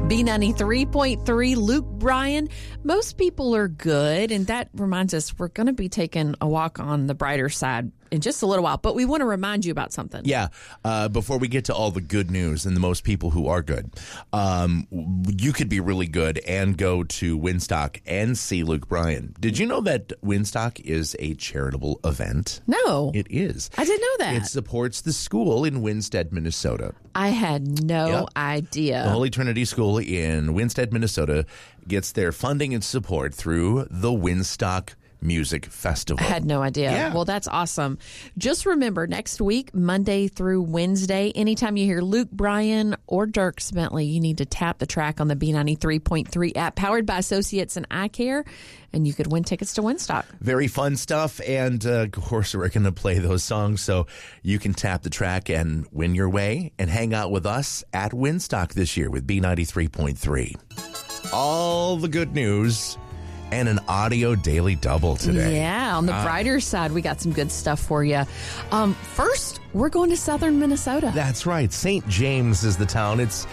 B93.3, Luke Bryan. Most people are good, and that reminds us we're going to be taking a walk on the brighter side in just a little while, but we want to remind you about something. Yeah, before we get to all the good news and the most people who are good, you could be really good and go to Winstock and see Luke Bryan. Did you know that Winstock is a charitable event? No. It is. I didn't know that. It supports the school in Winstead, Minnesota. I had no idea. The Holy Trinity School in Winstead, Minnesota gets their funding and support through the Winstock Music Festival. I had no idea. Yeah. Well, that's awesome. Just remember, next week, Monday through Wednesday, anytime you hear Luke Bryan or Dierks Bentley, you need to tap the track on the B93.3 app, powered by Associates and Eye Care, and you could win tickets to Winstock. Very fun stuff, and of course, we're going to play those songs, so you can tap the track and win your way and hang out with us at Winstock this year with B93.3. All the good news and an audio daily double today. Yeah, on the brighter side, we got some good stuff for you. First, we're going to southern Minnesota. That's right. St. James is the town. It's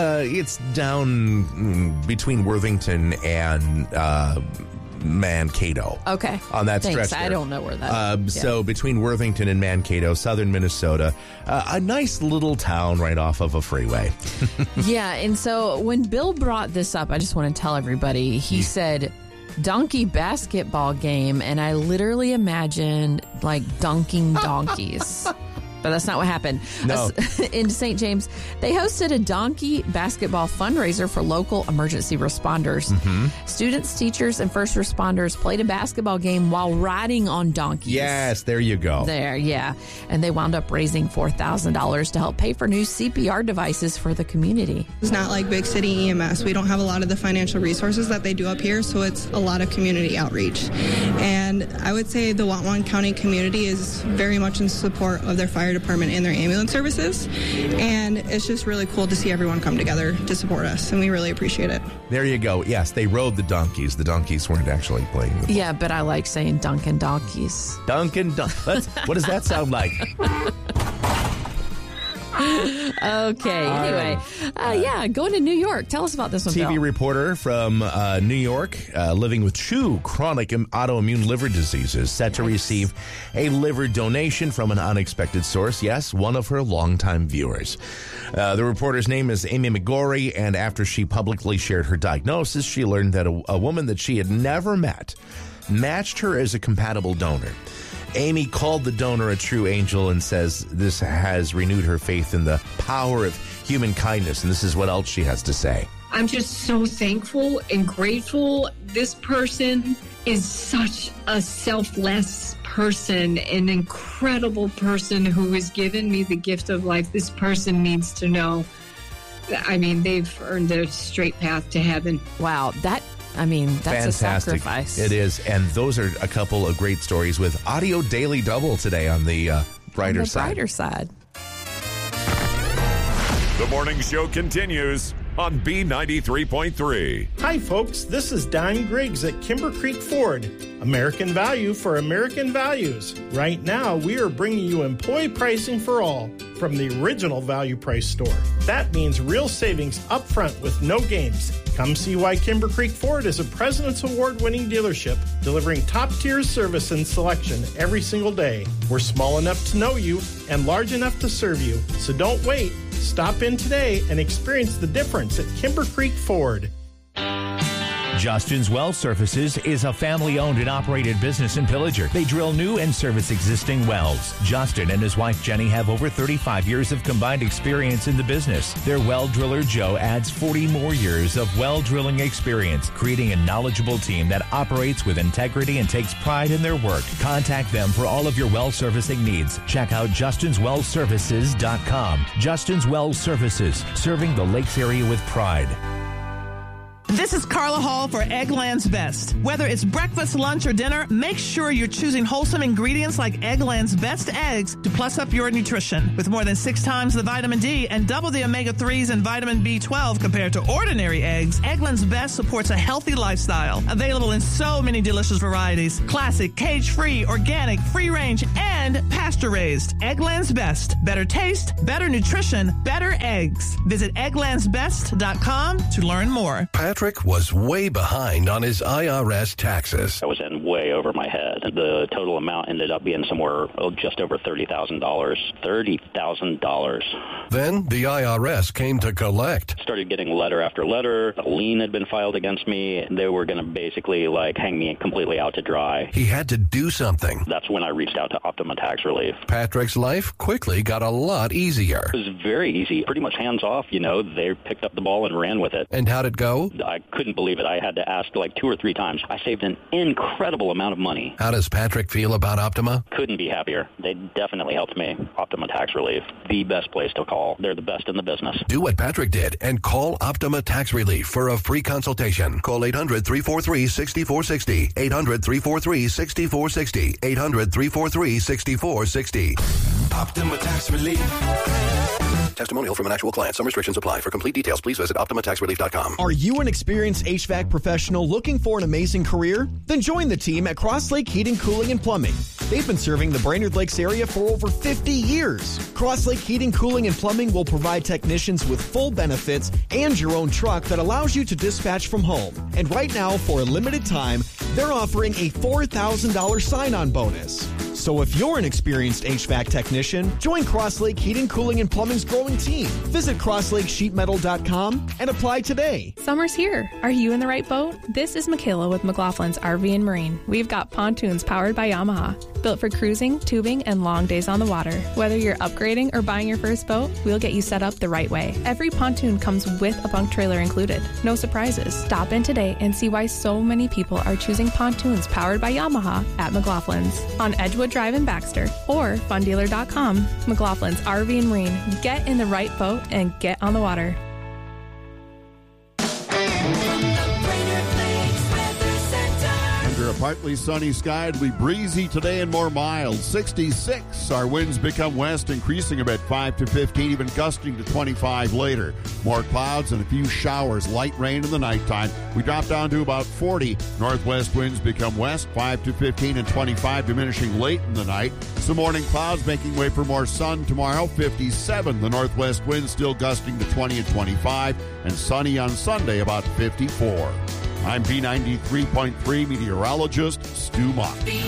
down between Worthington and Mankato. Okay. On that Thanks. stretch there. I don't know where that is. So between Worthington and Mankato, southern Minnesota, a nice little town right off of a freeway. Yeah, and so when Bill brought this up, I just want to tell everybody, he said donkey basketball game, and I literally imagined like dunking donkeys. But that's not what happened. No. In St. James, they hosted a donkey basketball fundraiser for local emergency responders. Mm-hmm. Students, teachers, and first responders played a basketball game while riding on donkeys. Yes, there you go. There, yeah. And they wound up raising $4,000 to help pay for new CPR devices for the community. It's not like big city EMS. We don't have a lot of the financial resources that they do up here, so it's a lot of community outreach. And I would say the Whatwan County community is very much in support of their fire department and their ambulance services, and it's just really cool to see everyone come together to support us, and we really appreciate it. There you go. Yes, they rode the donkeys. The donkeys weren't actually playing the ball. Yeah, but I like saying Dunkin' Donkeys. Dunkin' What does that sound like? Okay, anyway. Going to New York. Tell us about this one, TV Bill. reporter from New York, living with 2 chronic autoimmune liver diseases, set to receive a liver donation from an unexpected source. Yes, one of her longtime viewers. The reporter's name is Amy McGorry, and after she publicly shared her diagnosis, she learned that a woman that she had never met matched her as a compatible donor. Amy called the donor a true angel and says this has renewed her faith in the power of human kindness. And this is what else she has to say. I'm just so thankful and grateful. This person is such a selfless person, an incredible person who has given me the gift of life. This person needs to know. I mean, they've earned a straight path to heaven. Wow, that's Fantastic. a sacrifice. It is. And those are a couple of great stories with Audio Daily Double today on the brighter side. Brighter side. The morning show continues on B93.3. Hi, folks. This is Don Griggs at Kimber Creek Ford. American value for American values. Right now, we are bringing you employee pricing for all from the original value price store. That means real savings up front with no games. Come see why Kimber Creek Ford is a President's Award-winning dealership, delivering top-tier service and selection every single day. We're small enough to know you and large enough to serve you. So don't wait. Stop in today and experience the difference at Kimber Creek Ford. Justin's Well Surfaces is a family-owned and operated business in Pillager. They drill new and service existing wells. Justin and his wife Jenny have over 35 years of combined experience in the business. Their well driller Joe adds 40 more years of well drilling experience, creating a knowledgeable team that operates with integrity and takes pride in their work. Contact them for all of your well servicing needs. Check out JustinsWellServices.com. Justin's Well Services, serving the Lakes area with pride. This is Carla Hall for Eggland's Best. Whether it's breakfast, lunch, or dinner, make sure you're choosing wholesome ingredients like Eggland's Best eggs to plus up your nutrition. With more than 6 times the vitamin D and double the omega-3s and vitamin B12 compared to ordinary eggs, Eggland's Best supports a healthy lifestyle. Available in so many delicious varieties. Classic, cage-free, organic, free-range, and pasture-raised. Eggland's Best. Better taste, better nutrition, better eggs. Visit egglandsbest.com to learn more. Patrick was way behind on his IRS taxes. I was in way over my head. The total amount ended up being somewhere just over $30,000. $30,000. Then the IRS came to collect. Started getting letter after letter. A lien had been filed against me. They were going to basically hang me completely out to dry. He had to do something. That's when I reached out to Optima Tax Relief. Patrick's life quickly got a lot easier. It was very easy. Pretty much hands off, They picked up the ball and ran with it. And how'd it go? I couldn't believe it. I had to ask 2 or 3 times. I saved an incredible amount of money. How does Patrick feel about Optima? Couldn't be happier. They definitely helped me. Optima Tax Relief, the best place to call. They're the best in the business. Do what Patrick did and call Optima Tax Relief for a free consultation. Call 800-343-6460. 800-343-6460. 800-343-6460. Optima Tax Relief. Testimonial from an actual client. Some restrictions apply. For complete details, please visit OptimaTaxRelief.com. Are you an experienced HVAC professional looking for an amazing career? Then join the team at Cross Lake Heating, Cooling, and Plumbing. They've been serving the Brainerd Lakes area for over 50 years. Cross Lake Heating, Cooling, and Plumbing will provide technicians with full benefits and your own truck that allows you to dispatch from home. And right now, for a limited time, they're offering a $4,000 sign-on bonus. So if you're an experienced HVAC technician, join Cross Lake Heating, Cooling, and Plumbing's growing team. Visit crosslakesheetmetal.com and apply today. Summer's here. Are you in the right boat? This is Michaela with McLaughlin's RV and Marine. We've got pontoons powered by Yamaha, built for cruising, tubing, and long days on the water. Whether you're upgrading or buying your first boat, we'll get you set up the right way. Every pontoon comes with a bunk trailer included. No surprises. Stop in today and see why so many people are choosing pontoons powered by Yamaha at McLaughlin's on Edgewood Drive in Baxter or fundealer.com. McLaughlin's RV and Marine. Get in the right boat and get on the water. Under a partly sunny sky, it'll be breezy today and more mild. 66. Our winds become west, increasing about 5 to 15, even gusting to 25 later. More clouds and a few showers, light rain in the nighttime. We drop down to about 40. Northwest winds become west, 5 to 15 and 25, diminishing late in the night. Some morning clouds making way for more sun tomorrow, 57. The northwest winds still gusting to 20 and 25, and sunny on Sunday, about 54. I'm B93.3 meteorologist Stu Mock.